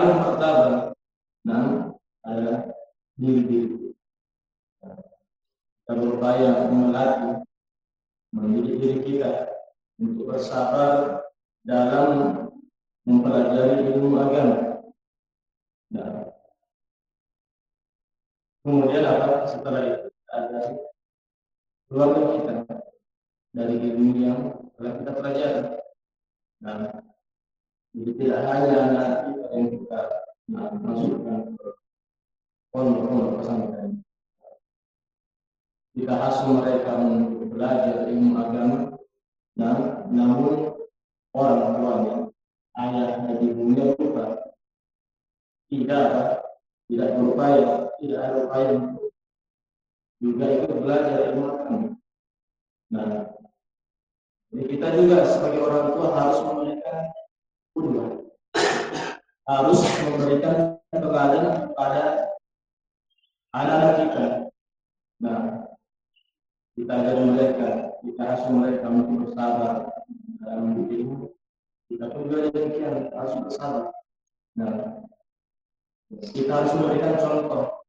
paling pertama adalah diri. Kita berupaya melatih mendidik diri kita untuk bersabar dalam mempelajari ilmu agama. Nah, kemudian setelah itu ada keluarga kita dari ilmu yang telah kita pelajari. Nah, jadi tidak hanya anak kita yang kita masukkan ke pondok pesantren. Kita asuh mereka untuk belajar ilmu agama. Nah, namun orang tuanya, ayah dan ibunya tidak berupaya, tidak ada upaya untuk juga ikut belajar ilmu agama. Nah, jadi kita juga sebagai orang tua harus memberikan qudwah, harus memberikan teladan kepada anak-anak kita. Nah, kita ajar mereka, kita asuh mereka untuk bersabar dalam ilmu. Kita pun juga demikian harus bersabar. Nah, kita harus memberikan contoh